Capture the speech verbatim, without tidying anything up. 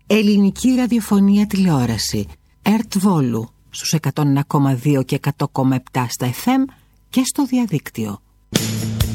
Ελληνική ραδιοφωνία τηλεόραση ΕΡΤ Βόλου στους εκατόν ένα κόμμα δύο και εκατό κόμμα επτά στα εφ εμ και στο διαδίκτυο.